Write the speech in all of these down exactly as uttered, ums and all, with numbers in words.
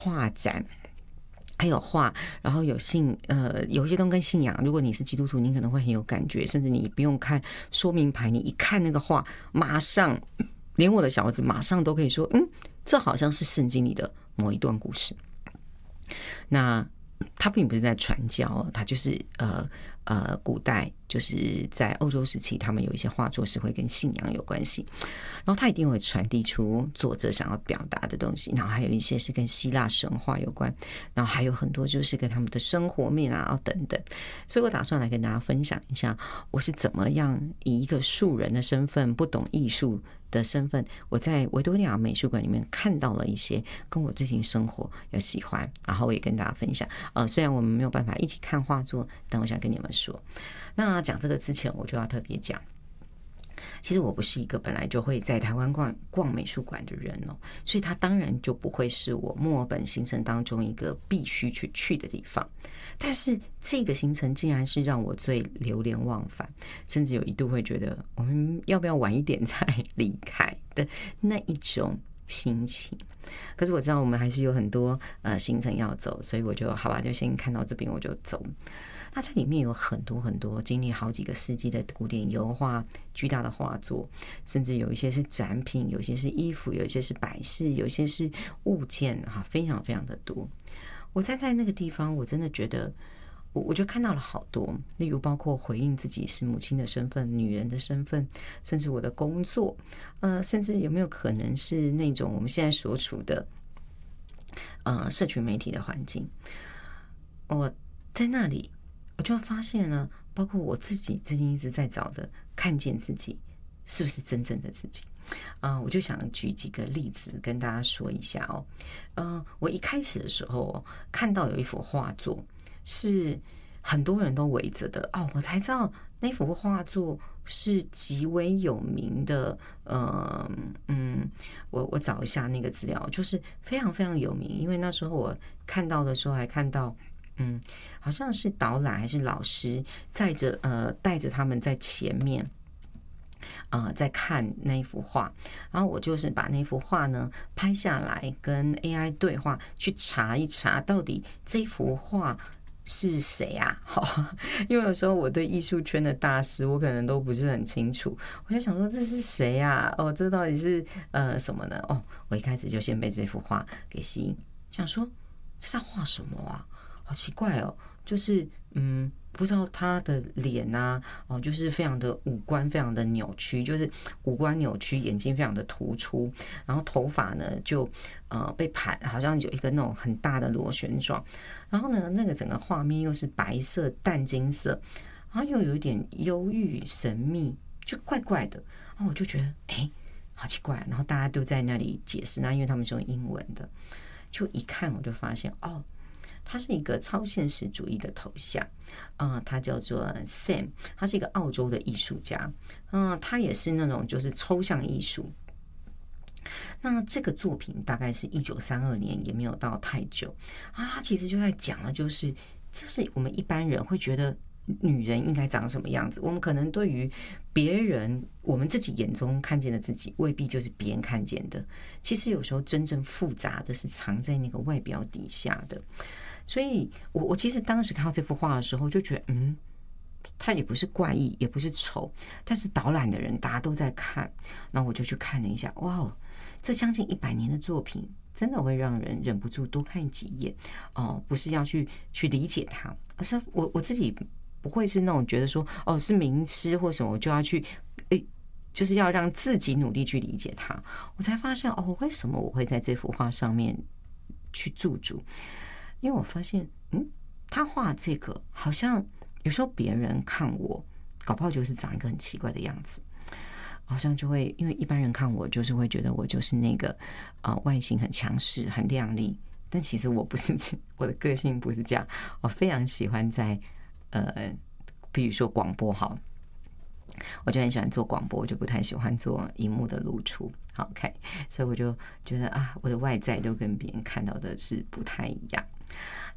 画展。还有画，然后有信，呃，有一些都跟信仰。如果你是基督徒，你可能会很有感觉，甚至你不用看说明牌，你一看那个画，马上，连我的小儿子马上都可以说，嗯，这好像是圣经里的某一段故事。那他并不是在传教，他就是呃呃，古代就是在欧洲时期，他们有一些画作是会跟信仰有关系，然后他一定会传递出作者想要表达的东西，然后还有一些是跟希腊神话有关，然后还有很多就是跟他们的生活面啊等等，所以我打算来跟大家分享一下，我是怎么样以一个素人的身份，不懂艺术的身份，我在维多利亚美术馆里面看到了一些跟我最近生活有喜欢，然后我也跟大家分享。呃，虽然我们没有办法一起看画作，但我想跟你们说。那讲这个之前，我就要特别讲，其实我不是一个本来就会在台湾逛逛美术馆的人哦，所以它当然就不会是我墨尔本行程当中一个必须去去的地方。但是这个行程竟然是让我最流连忘返，甚至有一度会觉得我们要不要晚一点才离开的那一种心情。可是我知道我们还是有很多呃行程要走，所以我就好吧，就先看到这边我就走。那这里面有很多很多经历好几个世纪的古典油画，巨大的画作，甚至有一些是展品，有一些是衣服，有一些是摆饰，有一些是物件，哈，非常非常的多。我站在那个地方，我真的觉得，我我就看到了好多，例如包括回应自己是母亲的身份、女人的身份，甚至我的工作，呃，甚至有没有可能是那种我们现在所处的，呃，社群媒体的环境。我在那里。我就发现了，包括我自己最近一直在找的，看见自己是不是真正的自己啊、呃？我就想举几个例子跟大家说一下哦。呃，我一开始的时候、哦、看到有一幅画作是很多人都围着的哦，我才知道那幅画作是极为有名的。呃嗯，我我找一下那个资料，就是非常非常有名，因为那时候我看到的时候还看到。嗯，好像是导览还是老师载着呃带着他们在前面，呃在看那一幅画，然后我就是把那幅画呢拍下来，跟 A I 对话，去查一查到底这幅画是谁啊？好，因为有时候我对艺术圈的大师我可能都不是很清楚，我就想说这是谁啊？哦，这到底是呃什么呢？哦，我一开始就先被这幅画给吸引，想说这在画什么啊？好奇怪哦，就是嗯，不知道他的脸啊，哦，就是非常的五官非常的扭曲，就是五官扭曲，眼睛非常的突出，然后头发呢就呃被盘，好像有一个那种很大的螺旋状，然后呢，那个整个画面又是白色、淡金色，然后又有一点忧郁、神秘，就怪怪的，然后我就觉得哎，好奇怪，然后大家都在那里解释，那因为他们是用英文的，就一看我就发现哦。他是一个超现实主义的头像，呃，他叫做 Sam， 他是一个澳洲的艺术家，嗯、呃，他也是那种就是抽象艺术。那这个作品大概是一九三二年，也没有到太久啊。他其实就在讲了，就是这是我们一般人会觉得女人应该长什么样子。我们可能对于别人，我们自己眼中看见的自己，未必就是别人看见的。其实有时候真正复杂的是藏在那个外表底下的。所以我我其实当时看到这幅画的时候就觉得嗯，它也不是怪异也不是丑，但是导览的人大家都在看，那我就去看了一下，哇，这将近一百年的作品真的会让人忍不住多看几眼哦，不是要去去理解它，而是我我自己不会是那种觉得说哦是名师或什么我就要去诶就是要让自己努力去理解它，我才发现哦为什么我会在这幅画上面去驻足。因为我发现，嗯，他画这个好像有时候别人看我，搞不好就是长一个很奇怪的样子，好像就会因为一般人看我就是会觉得我就是那个呃外形很强势、很靓丽，但其实我不是，我的个性不是这样，我非常喜欢在呃，比如说广播好。我就很喜欢做广播，我就不太喜欢做荧幕的露出。好 ，OK， 所以我就觉得啊，我的外在都跟别人看到的是不太一样。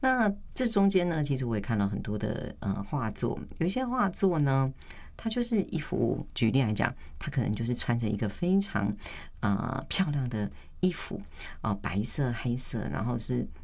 那这中间呢，其实我也看了很多的呃画作，有一些画作呢，它就是一幅，举例来讲，它可能就是穿着一个非常呃漂亮的衣服啊、呃，白色、黑色，然后是